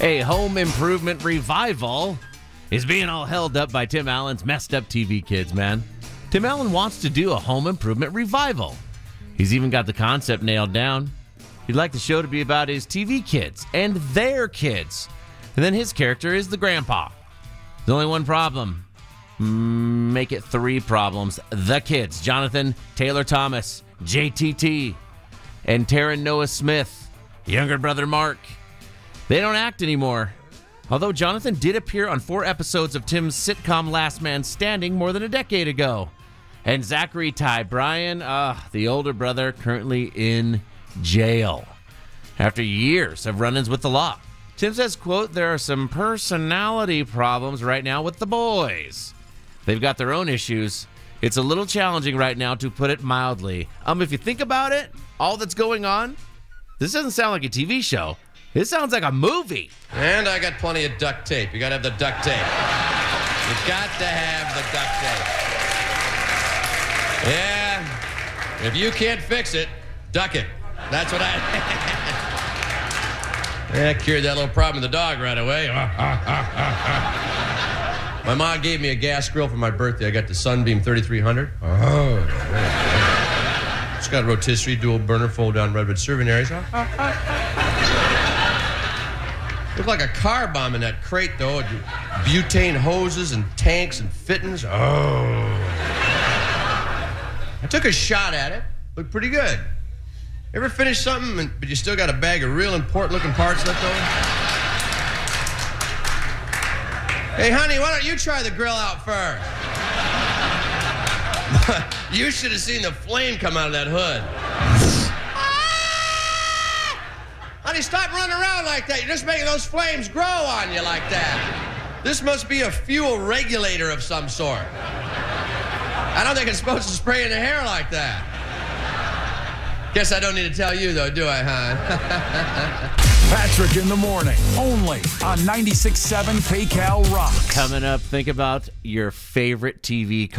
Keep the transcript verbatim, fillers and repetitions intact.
A home improvement revival is being all held up by Tim Allen's messed up T V kids, man. Tim Allen wants to do a home improvement revival. He's even got the concept nailed down. He'd like the show to be about his T V kids and their kids. And then his character is the grandpa. There's only one problem. Mm, make it three problems. The kids, Jonathan Taylor Thomas, J T T, and Taron Noah Smith, younger brother Mark. They don't act anymore. Although Jonathan did appear on four episodes of Tim's sitcom Last Man Standing more than a decade ago. And Zachary Ty Bryan, uh, the older brother, currently in jail after years of run-ins with the law. Tim says, quote, there are some personality problems right now with the boys. They've got their own issues. It's a little challenging right now, to put it mildly. Um, if you think about it, all that's going on, this doesn't sound like a T V show. This sounds like a movie. And I got plenty of duct tape. You got to have the duct tape. You got to have the duct tape. Yeah. If you can't fix it, duck it. That's what I... Yeah, cured that little problem with the dog right away. My mom gave me a gas grill for my birthday. I got the Sunbeam thirty-three hundred. Oh, yeah. It's got a rotisserie, dual burner, fold down redwood serving areas. Looked like a car bomb in that crate, though. Butane hoses and tanks and fittings. Oh. I took a shot at it. Looked pretty good. Ever finish something, and, but you still got a bag of real important-looking parts left over? Hey, honey, why don't you try the grill out first? You should have seen the flame come out of that hood. Honey, stop running around like that. You're just making those flames grow on you like that. This must be a fuel regulator of some sort. I don't think it's supposed to spray in the hair like that. Guess I don't need to tell you, though, do I, hon? Patrick in the morning, only on ninety-six point seven K Cal Rocks. Coming up, think about your favorite T V